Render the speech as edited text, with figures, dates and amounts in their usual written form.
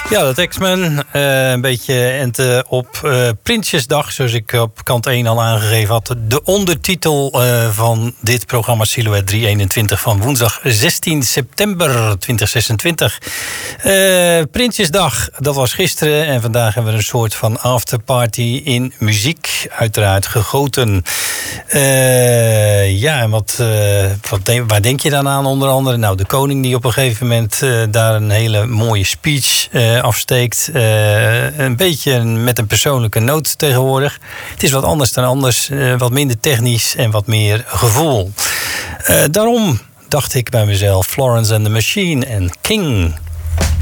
Ja, dat X-Men. Een beetje ente op Prinsjesdag, zoals ik op kant 1 al aangegeven had. De ondertitel van dit programma Silhouette 321 van woensdag 16 september 2026. Prinsjesdag, dat was gisteren. En vandaag hebben we een soort van afterparty in muziek. Uiteraard gegoten. Ja, en waar denk je dan aan onder andere? Nou, de koning die op een gegeven moment daar een hele mooie speech afsteekt. Een beetje met een persoonlijke noot tegenwoordig. Het is wat anders dan anders. Wat minder technisch en wat meer gevoel. Daarom dacht ik bij mezelf, Florence and the Machine en King.